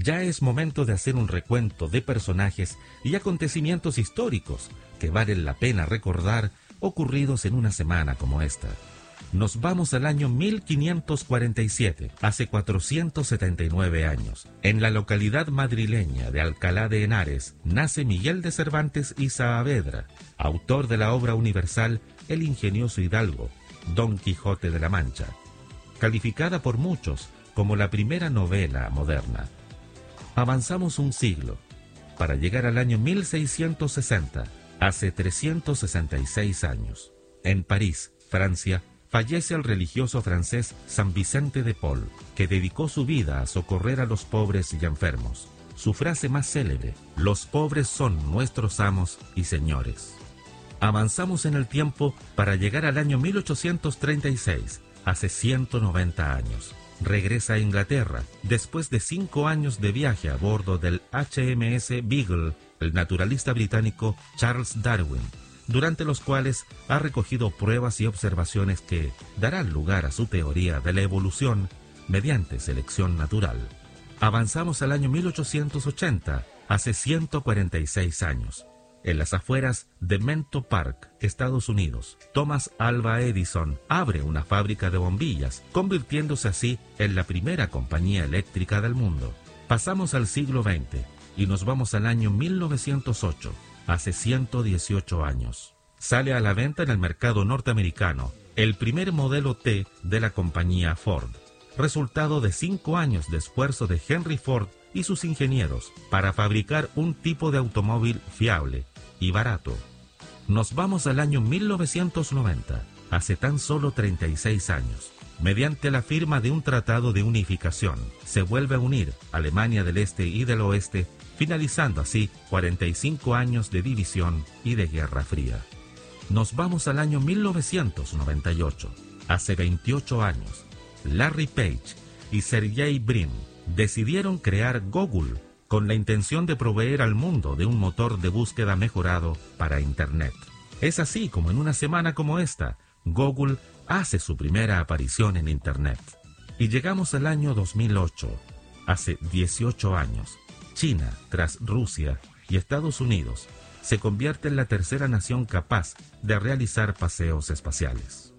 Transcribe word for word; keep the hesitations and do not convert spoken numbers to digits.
Ya es momento de hacer un recuento de personajes y acontecimientos históricos que valen la pena recordar ocurridos en una semana como esta. Nos vamos al año mil quinientos cuarenta y siete, hace cuatrocientos setenta y nueve años. En la localidad madrileña de Alcalá de Henares nace Miguel de Cervantes y Saavedra, autor de la obra universal El ingenioso hidalgo, Don Quijote de la Mancha, calificada por muchos como la primera novela moderna. Avanzamos un siglo, para llegar al año mil seiscientos sesenta, hace trescientos sesenta y seis años. En París, Francia, fallece el religioso francés San Vicente de Paul, que dedicó su vida a socorrer a los pobres y enfermos. Su frase más célebre: los pobres son nuestros amos y señores. Avanzamos en el tiempo para llegar al año mil ochocientos treinta y seis, hace ciento noventa años. Regresa a Inglaterra, después de cinco años de viaje a bordo del H M S Beagle, el naturalista británico Charles Darwin, durante los cuales ha recogido pruebas y observaciones que darán lugar a su teoría de la evolución mediante selección natural. Avanzamos al año mil ochocientos ochenta, hace ciento cuarenta y seis años. En las afueras de Menlo Park, Estados Unidos, Thomas Alva Edison abre una fábrica de bombillas, convirtiéndose así en la primera compañía eléctrica del mundo. Pasamos al siglo veinte y nos vamos al año mil novecientos ocho, hace ciento dieciocho años. Sale a la venta en el mercado norteamericano el primer modelo T de la compañía Ford, resultado de cinco años de esfuerzo de Henry Ford y sus ingenieros para fabricar un tipo de automóvil fiable y barato. Nos vamos al año mil novecientos noventa, hace tan solo treinta y seis años. Mediante la firma de un tratado de unificación, se vuelve a unir Alemania del Este y del Oeste, finalizando así cuarenta y cinco años de división y de Guerra Fría. Nos vamos al año mil novecientos noventa y ocho, hace veintiocho años. Larry Page y Sergey Brin decidieron crear Google con la intención de proveer al mundo de un motor de búsqueda mejorado para Internet. Es así como en una semana como esta, Google hace su primera aparición en Internet. Y llegamos al año dos mil ocho, hace dieciocho años. China, tras Rusia y Estados Unidos, se convierte en la tercera nación capaz de realizar paseos espaciales.